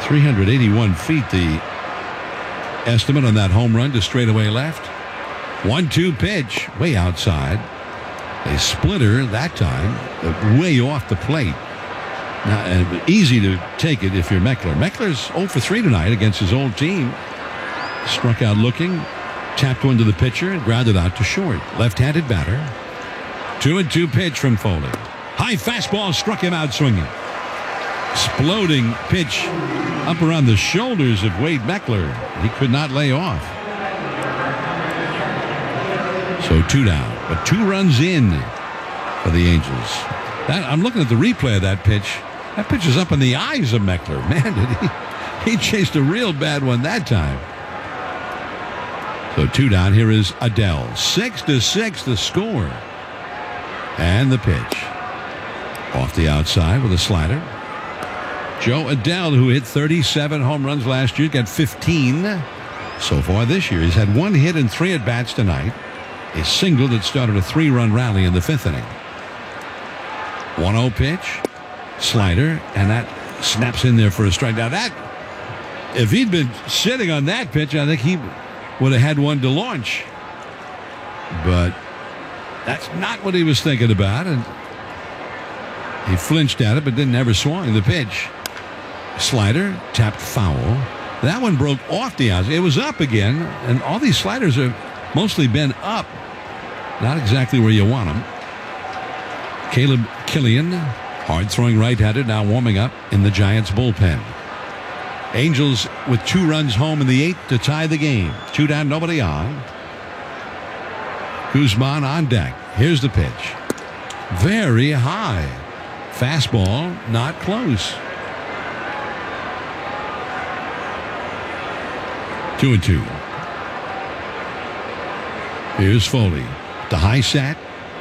381 feet, the estimate on that home run to straightaway left. 1-2 pitch, way outside. A splitter that time, way off the plate. Now, easy to take it if you're Meckler. Meckler's 0 for 3 tonight against his old team. Struck out looking, tapped one to the pitcher, and grounded out to short. Left-handed batter. 2-2 pitch from Foley. High fastball struck him out swinging. Exploding pitch up around the shoulders of Wade Meckler. He could not lay off. So 2 down, but 2 runs in for the Angels. I'm looking at the replay of that pitch. That pitch is up in the eyes of Meckler. Man, did he chased a real bad one that time. So 2 down. Here is Adell. 6-6 the score. And the pitch. Off the outside with a slider. Joe Adell, who hit 37 home runs last year, got 15 so far this year. He's had 1 hit and 3 at-bats tonight. A single that started a 3-run rally in the 5th inning. 1-0 pitch. Slider, and that snaps in there for a strike. Now that, if he'd been sitting on that pitch, I think he would have had one to launch. But that's not what he was thinking about, and he flinched at it, but didn't ever swing the pitch. Slider tapped foul. That one broke off the outside. It was up again, and all these sliders have mostly been up. Not exactly where you want them. Caleb Killian, hard-throwing right-handed, now warming up in the Giants' bullpen. Angels with 2 runs home in the 8th to tie the game. 2 down, nobody on. Guzman on deck. Here's the pitch. Very high. Fastball, not close. 2-2. Here's Foley. The high set.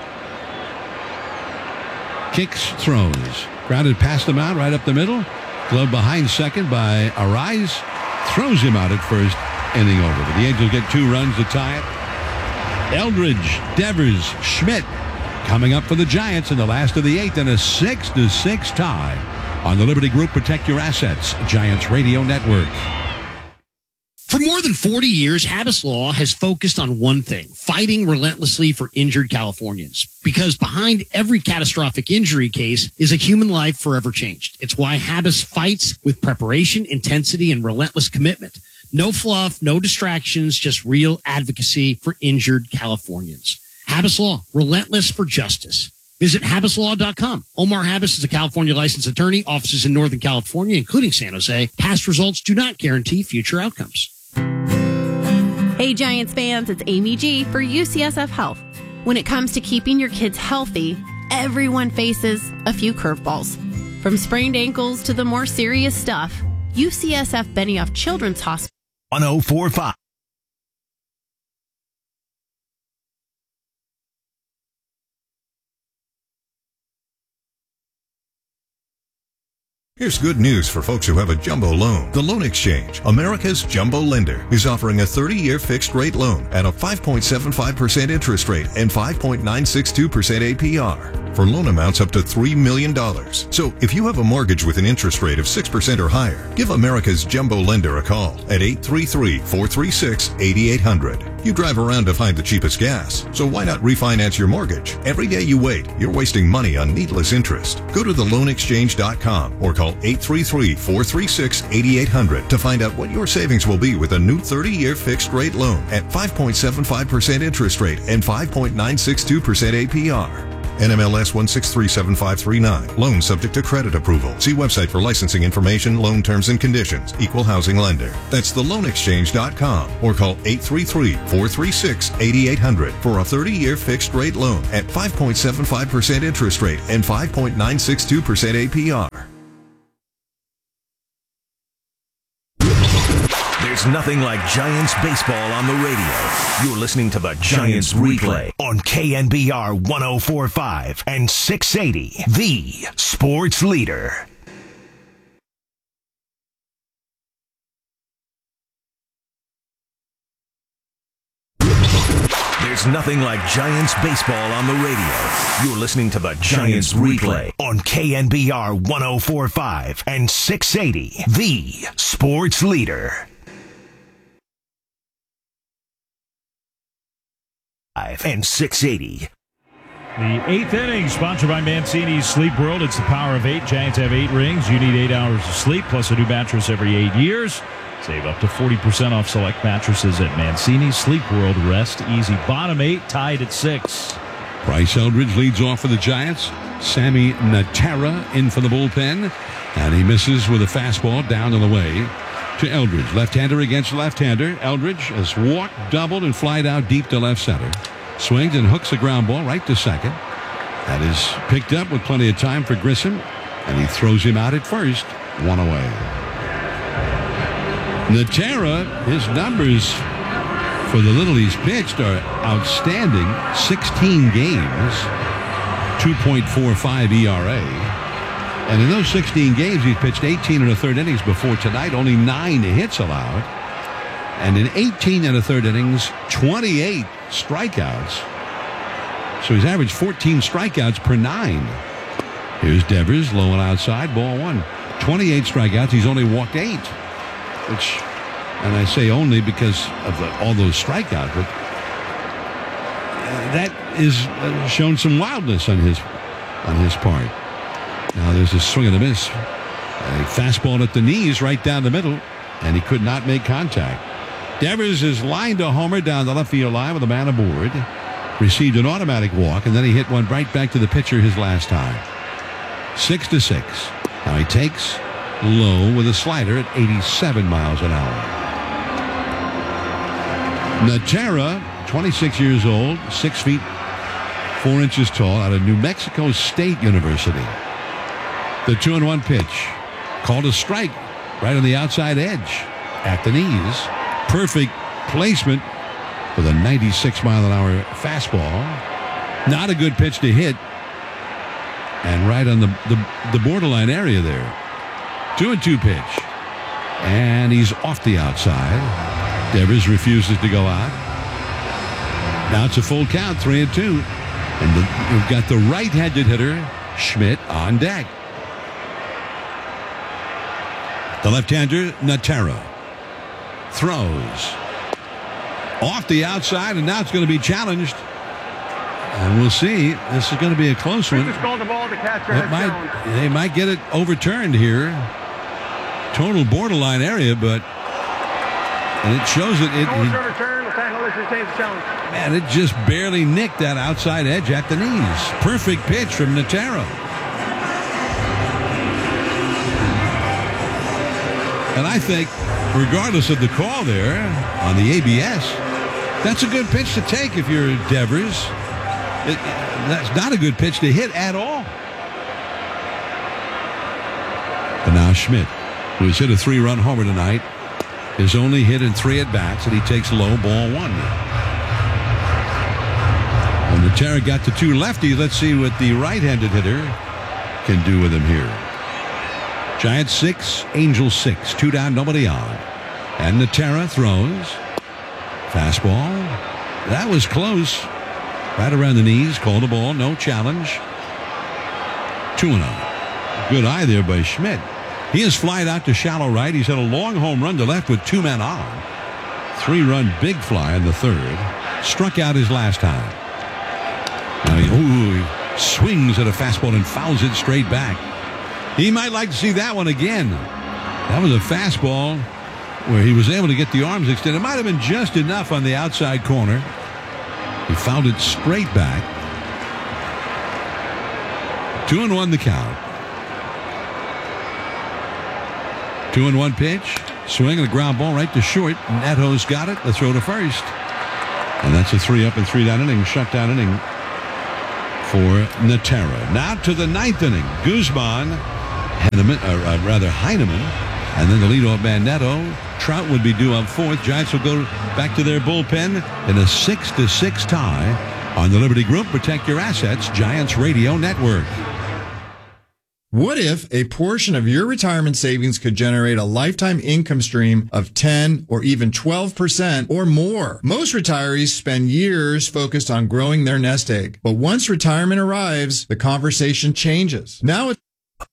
Kicks, throws. Grounded past him out, right up the middle. Glove behind second by Arise. Throws him out at first, inning over. But the Angels get 2 runs to tie it. Eldridge, Devers, Schmidt coming up for the Giants in the last of the 8th, and a 6-6 tie on the Liberty Group Protect Your Assets Giants Radio Network. For more than 40 years, Habas Law has focused on one thing: fighting relentlessly for injured Californians. Because behind every catastrophic injury case is a human life forever changed. It's why Habas fights with preparation, intensity, and relentless commitment. No fluff, no distractions, just real advocacy for injured Californians. Habas Law, relentless for justice. Visit HabasLaw.com. Omar Habas is a California licensed attorney, offices in Northern California, including San Jose. Past results do not guarantee future outcomes. Hey, Giants fans, it's Amy G for UCSF Health. When it comes to keeping your kids healthy, everyone faces a few curveballs. From sprained ankles to the more serious stuff, UCSF Benioff Children's Hospital 1045. Here's good news for folks who have a jumbo loan. The Loan Exchange, America's jumbo lender, is offering a 30-year fixed-rate loan at a 5.75% interest rate and 5.962% APR for loan amounts up to $3 million. So if you have a mortgage with an interest rate of 6% or higher, give America's jumbo lender a call at 833-436-8800. You drive around to find the cheapest gas, so why not refinance your mortgage? Every day you wait, you're wasting money on needless interest. Go to theloanexchange.com or call 833-436-8800 to find out what your savings will be with a new 30-year fixed-rate loan at 5.75% interest rate and 5.962% APR. NMLS 1637539. Loan subject to credit approval. See website for licensing information, loan terms and conditions. Equal housing lender. That's theloanexchange.com or call 833-436-8800 for a 30-year fixed-rate loan at 5.75% interest rate and 5.962% APR. There's nothing like Giants baseball on the radio. You're listening to the Giants replay on KNBR 104.5 and 680, the sports leader. There's There's nothing like Giants baseball on the radio. You're listening to the Giants Replay on KNBR 104.5 and 680, the sports leader. And 680. The eighth inning, sponsored by Mancini's Sleep World. It's the power of 8. Giants have 8 rings. You need 8 hours of sleep, plus a new mattress every 8 years. Save up to 40% off select mattresses at Mancini's Sleep World. Rest easy. Bottom 8, tied at 6. Bryce Eldridge leads off for the Giants. Sammy Natara in for the bullpen. And he misses with a fastball down and away to Eldridge. Left-hander against left-hander. Eldridge has walked, doubled, and flied out deep to left center. Swings and hooks a ground ball right to second. That is picked up with plenty of time for Grissom. And he throws him out at first. 1 away. Natara, his numbers for the little he's pitched are outstanding. 16 games, 2.45 ERA. And in those 16 games, he's pitched 18 1/3 innings before tonight, only 9 hits allowed. And in 18 1/3 innings, 28 strikeouts. So he's averaged 14 strikeouts per 9. Here's Devers, low and outside, ball 1. 28 strikeouts, he's only walked 8. Which, and I say only because of all those strikeouts, but that is shown some wildness on his part. Now there's a swing and a miss. A fastball at the knees right down the middle, and he could not make contact. Devers is lined a homer down the left field line with a man aboard. Received an automatic walk, and then he hit one right back to the pitcher his last time. 6-6. Now he takes low with a slider at 87 miles an hour. Natara, 26 years old, 6 feet 4 inches tall, out of New Mexico State University. The 2-1 pitch, called a strike right on the outside edge at the knees. Perfect placement with a 96-mile-an-hour fastball. Not a good pitch to hit, and right on the borderline area there. 2-2 pitch, and he's off the outside. Devers refuses to go out. Now it's a full count, 3-2, and you've got the right-handed hitter Schmidt on deck. The left-hander Natara throws off the outside, and now it's going to be challenged. And we'll see. This is going to be a close one. They might get it overturned here. Total borderline area, but and it shows that it just barely nicked that outside edge at the knees. Perfect pitch from Natara. And I think, regardless of the call there on the ABS, that's a good pitch to take if you're Devers. That's not a good pitch to hit at all. But now Schmidt, who has hit a 3-run homer tonight, is only hit in 3 at-bats, and he takes low, ball 1. And Natara got to 2 lefties. Let's see what the right-handed hitter can do with him here. Giants 6, Angels 6. 2 down, nobody on. And Natara throws. Fastball. That was close. Right around the knees. Called the ball. No challenge. 2-0. Good eye there by Schmidt. He has flied out to shallow right. He's hit a long home run to left with 2 men on. 3-run big fly in the 3rd. Struck out his last time. Now he swings at a fastball and fouls it straight back. He might like to see that one again. That was a fastball where he was able to get the arms extended. It might have been just enough on the outside corner. He fouled it straight back. 2-1 the count. 2-1 pitch. Swing and a ground ball right to short. Neto's got it. The throw to first. And that's a 3-up and 3-down inning. Shutdown inning for Natara. Now to the 9th inning. Guzman, Heineman, and then the leadoff man Neto. Trout would be due up 4th. Giants will go back to their bullpen in a 6-6 tie on the Liberty Group. Protect your assets. Giants Radio Network. What if a portion of your retirement savings could generate a lifetime income stream of 10 or even 12% or more? Most retirees spend years focused on growing their nest egg. But once retirement arrives, the conversation changes. Now it's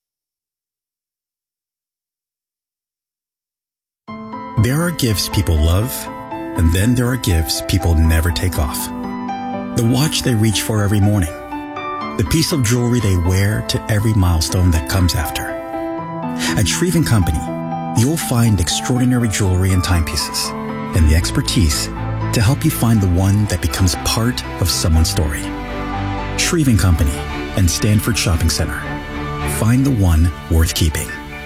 There are gifts people love, and then there are gifts people never take off. The watch they reach for every morning. The piece of jewelry they wear to every milestone that comes after. At Shreve & Company, you'll find extraordinary jewelry and timepieces, and the expertise to help you find the one that becomes part of someone's story. Shreve & Company and Stanford Shopping Center. Find the one worth keeping.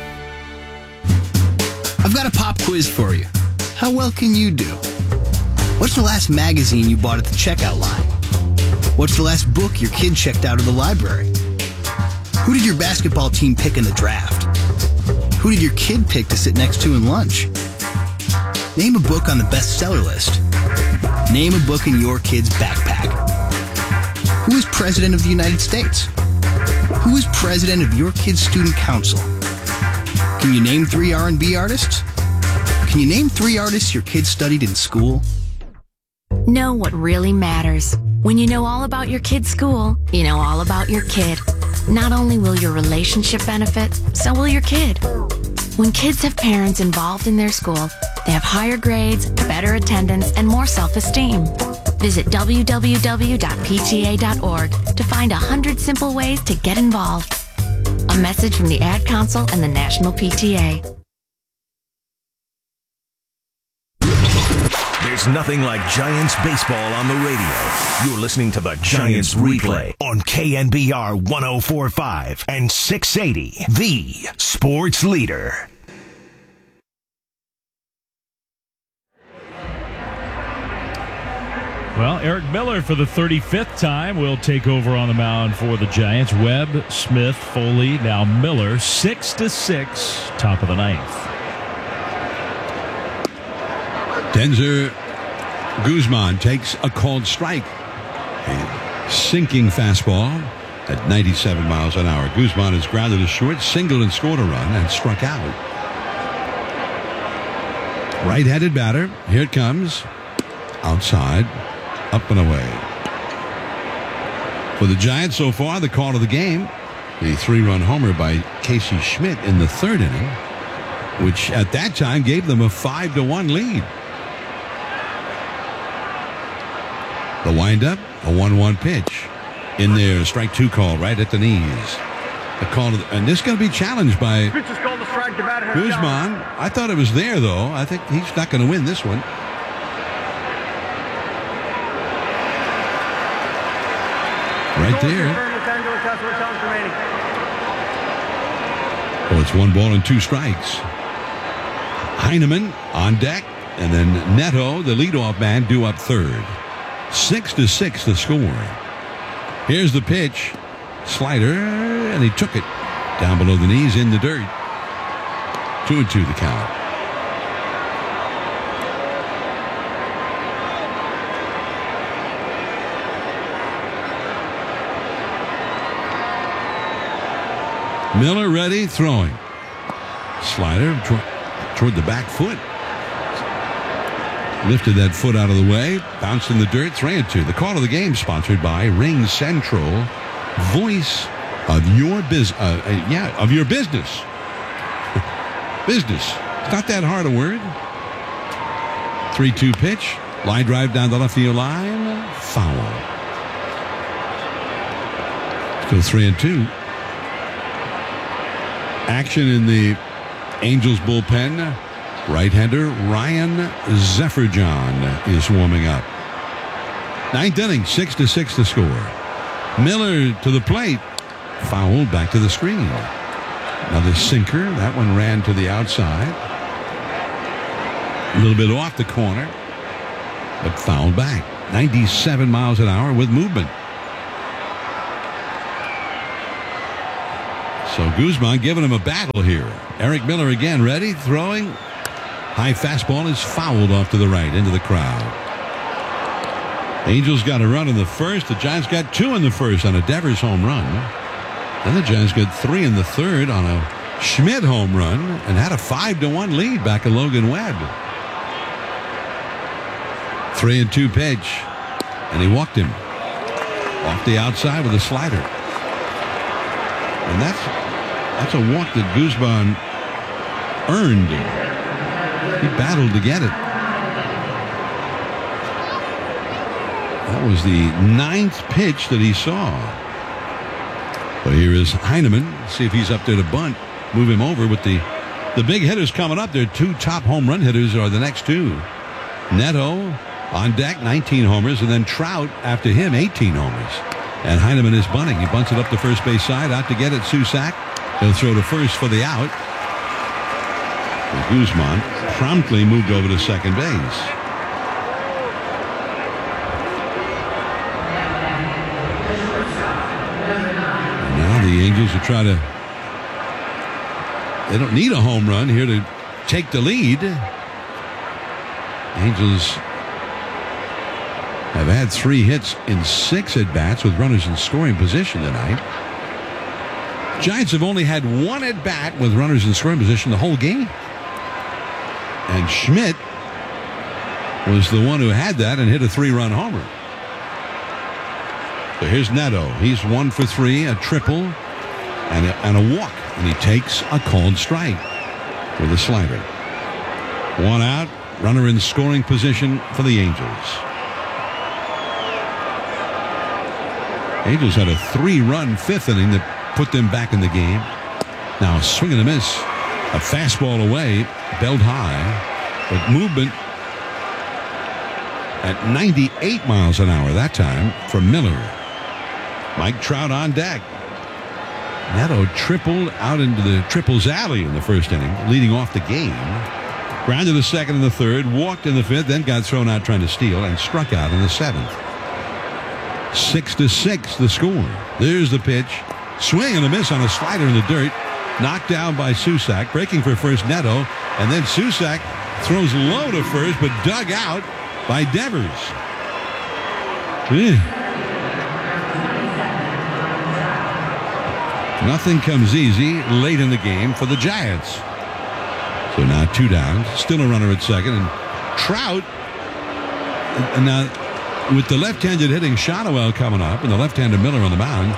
I've got a pop quiz for you. How well can you do? What's the last magazine you bought at the checkout line? What's the last book your kid checked out of the library? Who did your basketball team pick in the draft? Who did your kid pick to sit next to in lunch? Name a book on the bestseller list. Name a book in your kid's backpack. Who is President of the United States? Who is President of your kid's student council? Can you name 3 R&B artists? Can you name 3 artists your kid studied in school? Know what really matters. When you know all about your kid's school, you know all about your kid. Not only will your relationship benefit, so will your kid. When kids have parents involved in their school, they have higher grades, better attendance, and more self-esteem. Visit www.pta.org to find 100 simple ways to get involved. A message from the Ad Council and the National PTA. There's nothing like Giants baseball on the radio. You're listening to the Giants Replay on KNBR 104.5 and 680, the sports leader. Well, Eric Miller for the 35th time will take over on the mound for the Giants. Webb, Smith, Foley, now Miller, 6-6, top of the 9th. Denzer Guzman takes a called strike. A sinking fastball at 97 miles an hour. Guzman has grounded a short, singled and scored a run, and struck out. Right-handed batter. Here it comes. Outside. Up and away. For the Giants so far, the call of the game, the 3-run homer by Casey Schmidt in the 3rd inning, which at that time gave them a 5-1 lead. The windup, a 1-1 pitch. In there, strike 2 call right at the knees. The call to and this is going to be challenged by Guzman. I thought it was there, though. I think he's not going to win this one. Right there. Oh, it's 1 ball and 2 strikes. Heineman on deck, and then Neto, the leadoff man, due up 3rd. 6-6 the score. Here's the pitch. Slider, and he took it down below the knees in the dirt. 2-2 the count. Miller ready, throwing. Slider toward the back foot. Lifted that foot out of the way. Bounced in the dirt, 3-2. The call of the game sponsored by Ring Central. Voice of your business. Of your business. Business. It's not that hard a word. 3-2 pitch. Line drive down the left field line. Foul. Still 3-2. Action in the Angels bullpen. Right-hander Ryan Zephyrdjian is warming up. 9th inning, 6-6 the score. Miller to the plate. Fouled back to the screen. Another sinker. That one ran to the outside. A little bit off the corner, but fouled back. 97 miles an hour with movement. So Guzman giving him a battle here. Eric Miller again ready, throwing. High fastball is fouled off to the right into the crowd. Angels got a run in the first. The Giants got 2 in the first on a Devers home run. Then the Giants got 3 in the third on a Schmidt home run and had a 5-1 lead back in Logan Webb. 3-2 pitch, and he walked him off the outside with a slider. And that's a walk that Guzman earned. He battled to get it. That was the 9th pitch that he saw. But here is Heineman. See if he's up there to bunt. Move him over with the big hitters coming up. Their 2 top home run hitters are the next 2. Neto on deck, 19 homers, and then Trout after him, 18 homers. And Heineman is bunting. He bunts it up the first base side. Out to get it, Susac. He'll throw to first for the out. And Guzman promptly moved over to second base. And now the Angels will try to... They don't need a home run here to take the lead. Angels have had 3 hits in 6 at-bats with runners in scoring position tonight. Giants have only had 1 at-bat with runners in scoring position the whole game. And Schmidt was the one who had that and hit a 3-run homer. So here's Neto. He's 1 for 3, a triple, and a walk. And he takes a called strike with a slider. 1 out, runner in scoring position for the Angels. Angels had a 3-run 5th inning that put them back in the game. Now swing and a miss. A fastball away, belled high, but movement at 98 miles an hour that time from Miller. Mike Trout on deck. Neto tripled out into the triples alley in the first inning, leading off the game. Grounded the second and the third, walked in the 5th, then got thrown out trying to steal and struck out in the 7th. 6-6 the score. There's the pitch. Swing and a miss on a slider in the dirt. Knocked down by Susac. Breaking for first, Neto. And then Susac throws low to first, but dug out by Devers. Nothing comes easy late in the game for the Giants. So now 2 down. Still a runner at second. And Trout. And now with the left-handed hitting Shotwell coming up and the left-handed Miller on the mound,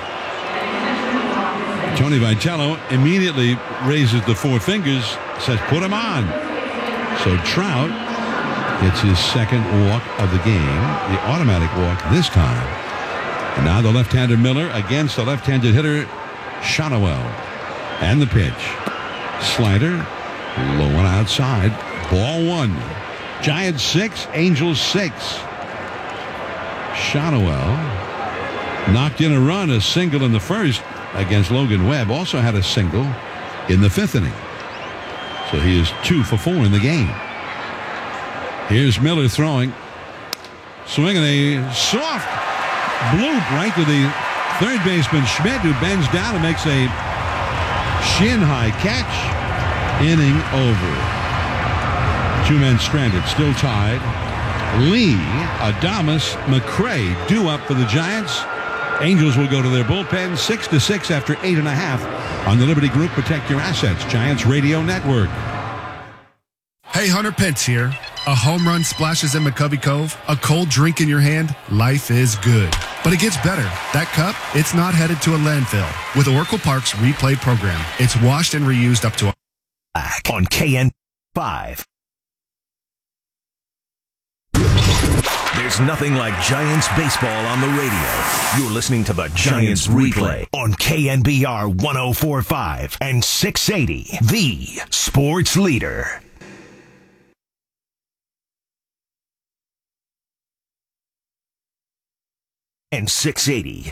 Tony Vitello immediately raises the 4 fingers, says put him on. So Trout gets his 2nd walk of the game, the automatic walk this time. And now the left-handed Miller against the left-handed hitter Shotwell. And the pitch. Slider, low and outside. Ball 1. Giants 6, Angels 6. Shotwell knocked in a run, a single in the first against Logan Webb. Also had a single in the 5th inning. So he is 2 for 4 in the game. Here's Miller throwing. Swinging a soft bloop right to the third baseman Schmidt, who bends down and makes a shin-high catch. Inning over. 2 men stranded, still tied. Lee, Adames, McCray due up for the Giants. Angels will go to their bullpen 6-6 after 8.5 on the Liberty Group Protect Your Assets Giants Radio Network. Hey, Hunter Pence here. A home run splashes in McCovey Cove, a cold drink in your hand, life is good. But it gets better. That cup, it's not headed to a landfill. With Oracle Park's replay program, it's washed and reused up to back on KN5. There's nothing like Giants baseball on the radio. You're listening to the Giants replay on KNBR 104.5 and 680, the sports leader. And 680.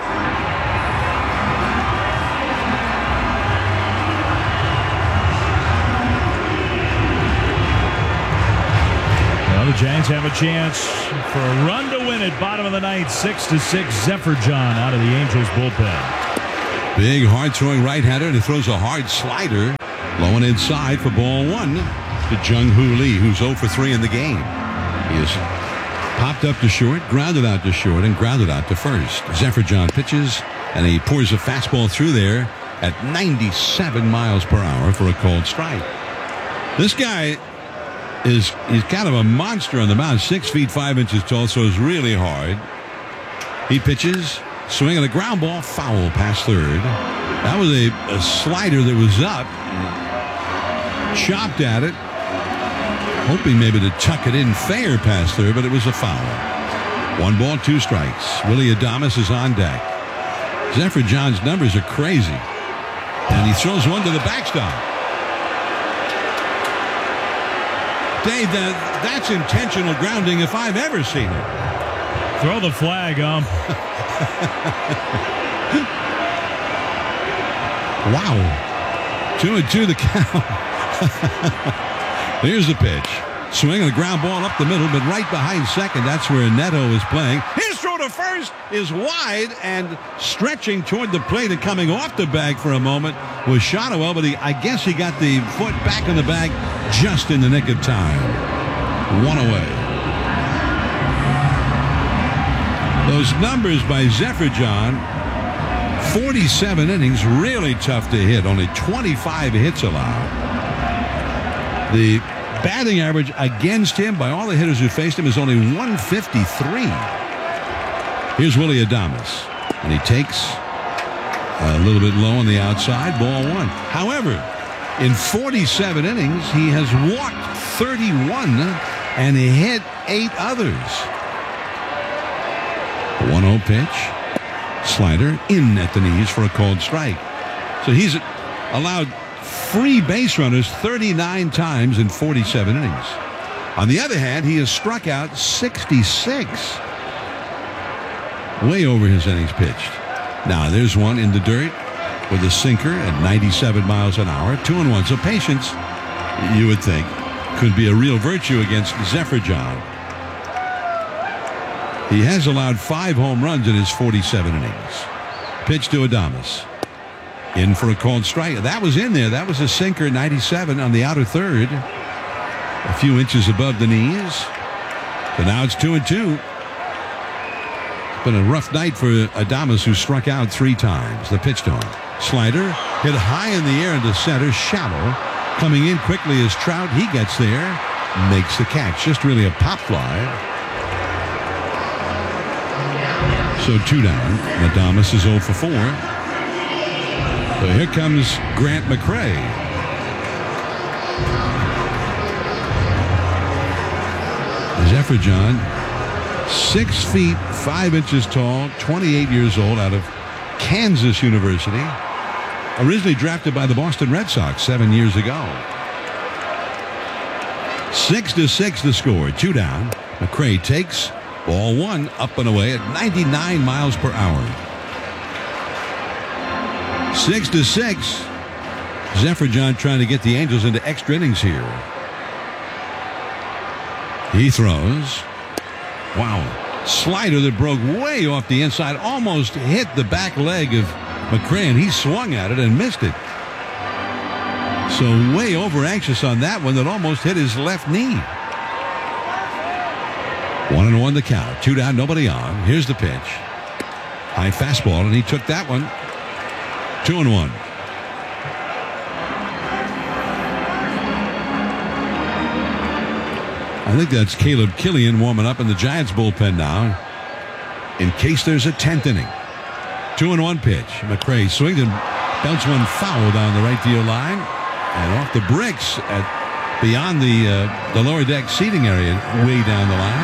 Well, the Giants have a chance for a run to win it. Bottom of the 9th, 6-6. Zephyr John out of the Angels bullpen. Big hard-throwing right-hander, and he throws a hard slider. Low and inside for ball 1 to Jung-Hoo Lee, who's 0 for 3 in the game. He is popped up to short, grounded out to short, and grounded out to first. Zephyr John pitches And he pours a fastball through there at 97 miles per hour for a called strike. This guy he's kind of a monster on the mound, 6 feet 5 inches tall, so it's really hard. He pitches, swinging a ground ball, foul past third. That was a slider that was up. Chopped at it, hoping maybe to tuck it in fair past third, but it was a foul. 1 ball, 2 strikes. Willie Adames is on deck. Zephyr John's numbers are crazy. And he throws one to the backstop. Dave, that's intentional grounding if I've ever seen it. Throw the flag, Wow. 2-2 the count. Here's the pitch. Swinging a ground ball up the middle, but right behind second. That's where Neto is playing. His throw to first is wide, and stretching toward the plate and coming off the bag for a moment was Shotwell, but I guess he got the foot back in the bag just in the nick of time. 1 away. Those numbers by Zephyr John, 47 innings, really tough to hit. Only 25 hits allowed. The batting average against him by all the hitters who faced him is only 153. Here's Willie Adames, and he takes a little bit low on the outside, ball 1. However, in 47 innings, he has walked 31 and he hit 8 others. 1-0 pitch. Slider in at the knees for a called strike. So he's allowed free base runners 39 times in 47 innings. On the other hand, he has struck out 66. Way over his innings pitched. Now there's one in the dirt with a sinker at 97 miles an hour. 2-1. So patience, you would think, could be a real virtue against Zephyr John. He has allowed 5 home runs in his 47 innings. Pitch to Adames. In for a called strike. That was in there. That was a sinker, 97 on the outer third. A few inches above the knees. So now it's 2-2. It's been a rough night for Adames, who struck out 3 times. The pitch to him. Slider hit high in the air into center, shallow. Coming in quickly is Trout. He gets there, makes the catch. Just really a pop fly. So 2 down. Adames is 0 for 4. So here comes Grant McCray. Zephyr John, 6 feet 5 inches tall, 28 years old, out of Kansas University. Originally drafted by the Boston Red Sox 7 years ago. 6-6 the score. 2 down. McCray takes ball 1 up and away at 99 miles per hour. 6-6. Zephyr John trying to get the Angels into extra innings here. He throws. Wow. Slider that broke way off the inside, almost hit the back leg of McCray, and he swung at it and missed it. So way over anxious on that one that almost hit his left knee. 1-1 the count. 2 down, nobody on. Here's the pitch. High fastball, and he took that one. 2-1. I think that's Caleb Killian warming up in the Giants bullpen now, in case there's a 10th inning. 2-1 pitch. McCray swings and belts one foul down the right field line and off the bricks at beyond the lower deck seating area, way down the line.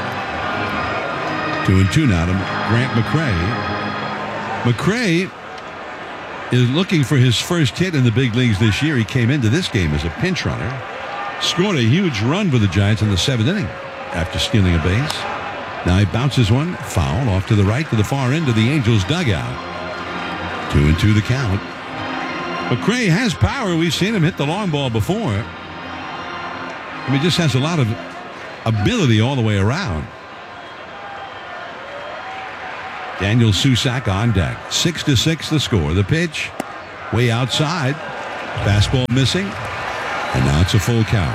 2-2 now to Grant McCray. McCray is looking for his first hit in the big leagues this year. He came into this game as a pinch runner. Scored a huge run for the Giants in the 7th inning after stealing a base. Now he bounces one foul off to the right to the far end of the Angels dugout. 2-2 the count. McCray has power. We've seen him hit the long ball before. I mean, just has a lot of ability all the way around. Daniel Susac on deck. 6-6 the score. The pitch way outside. Fastball missing. And now it's a full count.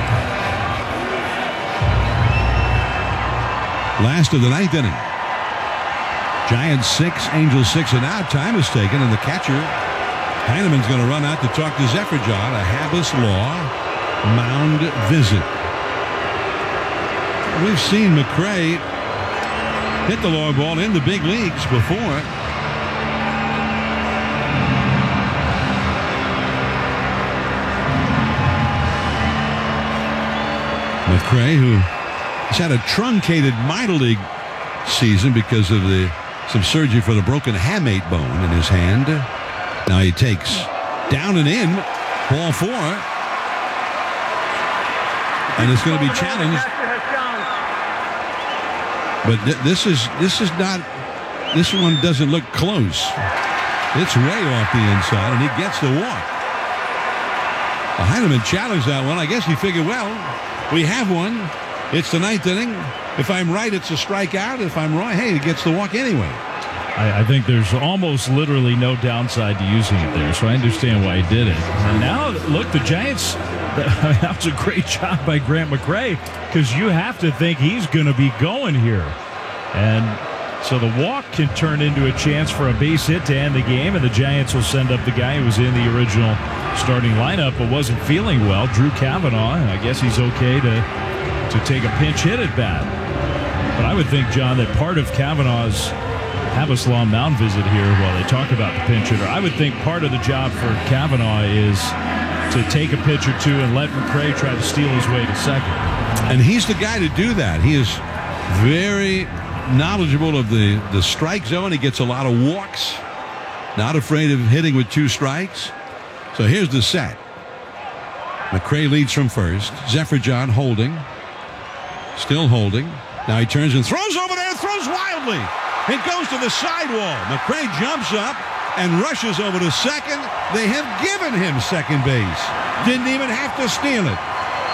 Last of the 9th inning. Giants 6, Angels 6, and out. Time is taken, and the catcher, Heineman's going to run out to talk to Zephyr-John. A Habas Law mound visit. We've seen McRae hit the long ball in the big leagues before. McRae, who has had a truncated minor league season because of some surgery for the broken hamate bone in his hand. Now he takes down and in, ball 4, and it's going to be challenged. But this one doesn't look close. It's way off the inside, and he gets the walk. Heineman challenged that one. I guess he figured, well, we have one. It's the 9th inning. If I'm right, it's a strikeout. If I'm wrong, hey, he gets the walk anyway. I think there's almost literally no downside to using it there, so I understand why he did it. And now, look, the Giants, that was a great job by Grant McRae, because you have to think he's going to be going here. And so the walk can turn into a chance for a base hit to end the game, and the Giants will send up the guy who was in the original starting lineup but wasn't feeling well, Drew Cavanaugh. I guess he's okay to take a pinch hit at bat. But I would think, John, that part of Cavanaugh's Habas Law mound visit here, while they talk about the pinch hitter, I would think part of the job for Cavanaugh is to take a pitch or two and let McRae try to steal his way to second. And he's the guy to do that. He is very knowledgeable of the strike zone. He gets a lot of walks, not afraid of hitting with 2 strikes. So here's the set. McRae leads from first. Zephyr-John holding. Still holding. Now he turns and throws over there, throws wildly. It goes to the sidewall. McRae jumps up and rushes over to second. They have given him second base. Didn't even have to steal it.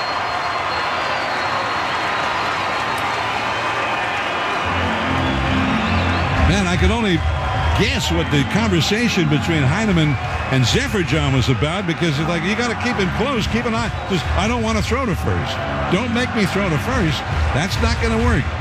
Man, I could only guess what the conversation between Heineman and Zephyr-John was about, because it's like, you got to keep him close, keep an eye. Just, I don't want to throw to first. Don't make me throw to first. That's not going to work.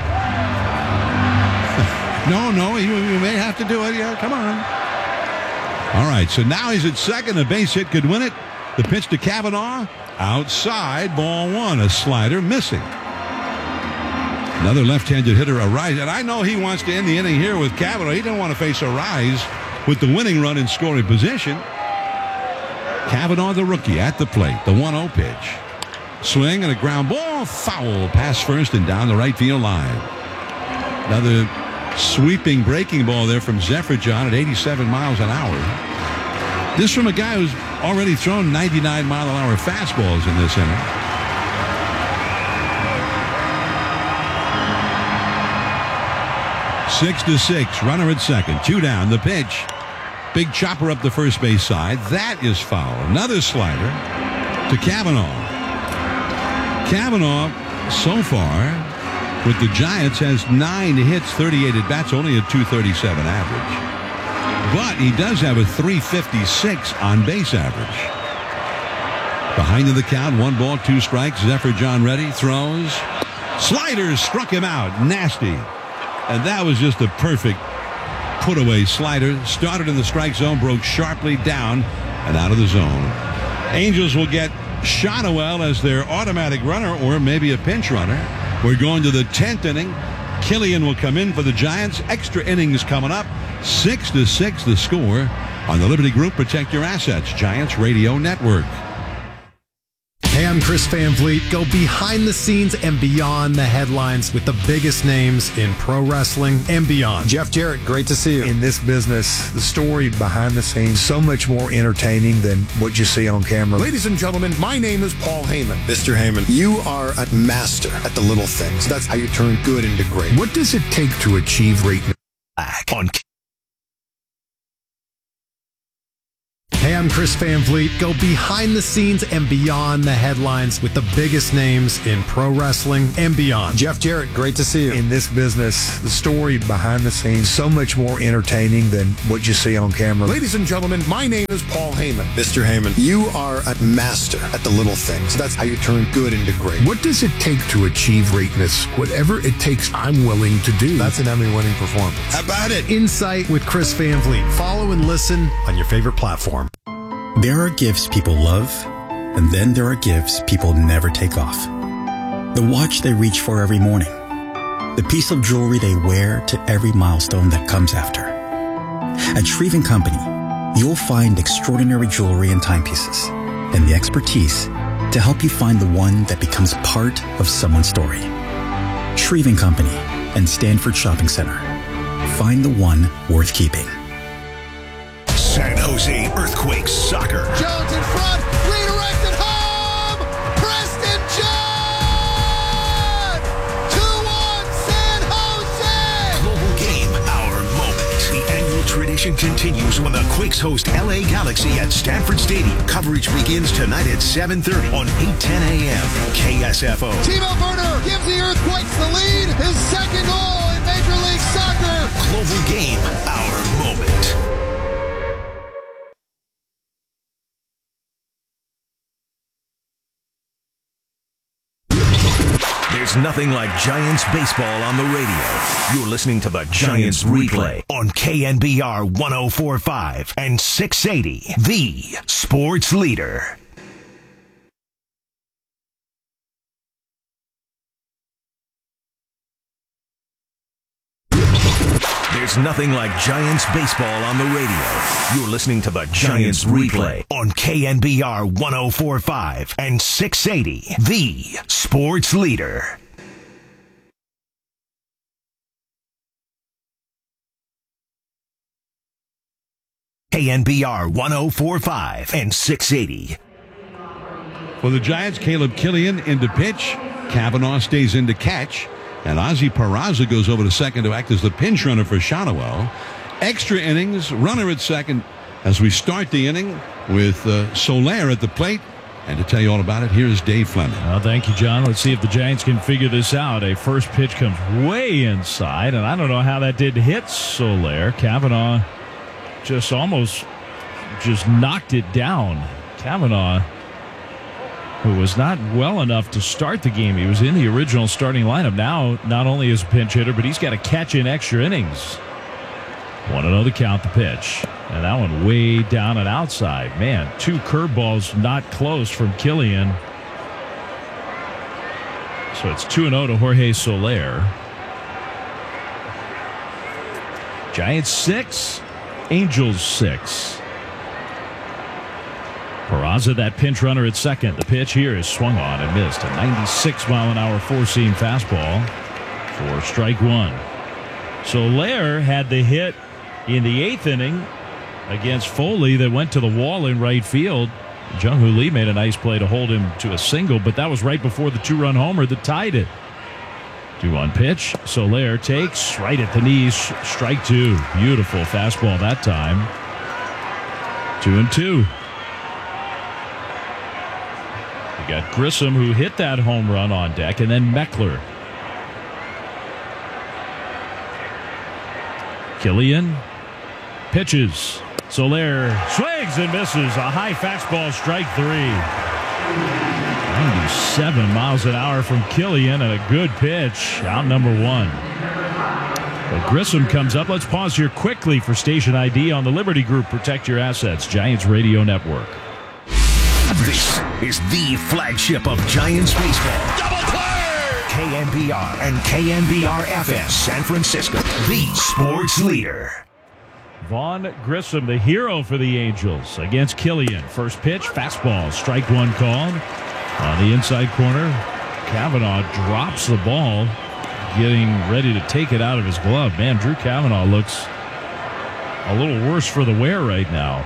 No, you may have to do it. Yeah, come on. All right, so now he's at second. A base hit could win it. The pitch to Cavanaugh. Outside, ball 1. A slider missing. Another left-handed hitter, Arise. And I know he wants to end the inning here with Cavanaugh. He didn't want to face Arise with the winning run in scoring position. Cavanaugh, the rookie, at the plate. The 1-0 pitch. Swing and a ground ball. Foul. Pass first and down the right field line. Another sweeping breaking ball there from Zephyr-John at 87 miles an hour. This from a guy who's already thrown 99-mile-an-hour fastballs in this inning. Six to 6. Runner at second. 2 down. The pitch. Big chopper up the first base side. That is foul. Another slider to Cavanaugh. Cavanaugh, so far, with the Giants, has 9 hits, 38 at bats, only a .237 average. But he does have a .356 on base average. Behind in the count, 1 ball, 2 strikes. Zephyr-John ready, throws. Sliders struck him out. Nasty. And that was just a perfect put-away slider. Started in the strike zone, broke sharply down and out of the zone. Angels will get Shotwell as their automatic runner, or maybe a pinch runner. We're going to the 10th inning. Killian will come in for the Giants. Extra innings coming up. 6 to 6 the score on the Liberty Group Protect Your Assets Giants Radio Network. Hey, I'm Chris Van Vliet. Go behind the scenes and beyond the headlines with the biggest names in pro wrestling and beyond. Jeff Jarrett, great to see you. In this business, the story behind the scenes, so much more entertaining than what you see on camera. Ladies and gentlemen, my name is Paul Heyman. Mr. Heyman, you are a master at the little things. That's how you turn good into great. What does it take to achieve greatness? On Hey, I'm Chris Van Vliet. Go behind the scenes and beyond the headlines with the biggest names in pro wrestling and beyond. Jeff Jarrett, great to see you. In this business, the story behind the scenes, so much more entertaining than what you see on camera. Ladies and gentlemen, my name is Paul Heyman. Mr. Heyman, you are a master at the little things. That's how you turn good into great. What does it take to achieve greatness? Whatever it takes, I'm willing to do. That's an Emmy-winning performance. How about it? Insight with Chris Van Vliet. Follow and listen on your favorite platform. There are gifts people love, and then there are gifts people never take off. The watch they reach for every morning. The piece of jewelry they wear to every milestone that comes after. At Shreve & Company, you'll find extraordinary jewelry and timepieces, and the expertise to help you find the one that becomes part of someone's story. Shreve & Company and Stanford Shopping Center. Find the one worth keeping. San Jose Earthquakes Soccer. Jones in front, redirected home! Preston John! 2-1 San Jose! Global Game, our moment. The annual tradition continues when the Quakes host LA Galaxy at Stanford Stadium. Coverage begins tonight at 7:30 on 8:10 a.m. KSFO. Timo Werner gives the Earthquakes the lead. His second goal in Major League Soccer. Global Game, our moment. There's nothing like Giants baseball on the radio. You're listening to the Giants Replay on KNBR 104.5 and 680, the sports leader. There's nothing like Giants baseball on the radio. You're listening to the Giants Replay on KNBR 104.5 and 680, the sports leader. KNBR 104.5 and 680. For the Giants, Caleb Killian into pitch. Kavanaugh stays in to catch. And Ozzy Peraza goes over to second to act as the pinch runner for Shadowell. Extra innings, runner at second as we start the inning with Soler at the plate. And to tell you all about it, here's Dave Fleming. Well, thank you, John. Let's see if the Giants can figure this out. A first pitch comes way inside, and I don't know how that did hit Soler. Kavanaugh just almost knocked it down. Kavanaugh, who was not well enough to start the game. He was in the original starting lineup. Now, not only is a pinch hitter, but he's got to catch in extra innings. 1-0 to count the pitch. And that one way down and outside. Man, two curveballs not close from Killian. So it's 2-0 to Jorge Soler. Giants 6, Angels 6. Peraza, that pinch runner at second. The pitch here is swung on and missed. A 96-mile-an-hour four-seam fastball for strike one. Soler had the hit in the 8th inning against Foley that went to the wall in right field. Jung-Hoo Lee made a nice play to hold him to a single, but that was right before the two-run homer that tied it. 2-1 pitch. Soler takes right at the knees. Strike two. Beautiful fastball that time. 2-2. We got Grissom, who hit that home run, on deck, and then Meckler. Killian pitches. Soler swings and misses. A high fastball, strike three. 97 miles an hour from Killian, and a good pitch. Out number one. But Grissom comes up. Let's pause here quickly for station ID on the Liberty Group. Protect your assets. Giants Radio Network. This is the flagship of Giants baseball. Double play! KNBR and KNBR FM San Francisco, the sports leader. Vaughn Grissom, the hero for the Angels, against Killian. First pitch, fastball, strike one called. On the inside corner, Kavanaugh drops the ball, getting ready to take it out of his glove. Man, Drew Kavanaugh looks a little worse for the wear right now.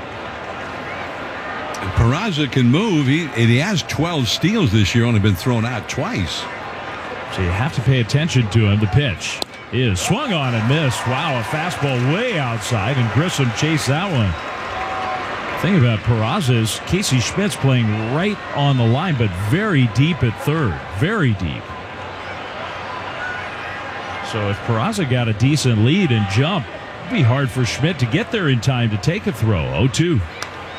Peraza can move. He has 12 steals this year, only been thrown out twice. So you have to pay attention to him. The pitch is swung on and missed. Wow, a fastball way outside, and Grissom chased that one. thing about Peraza is Casey Schmidt's playing right on the line, but very deep at third. Very deep. So if Peraza got a decent lead and jump, it'd be hard for Schmidt to get there in time to take a throw. 0-2.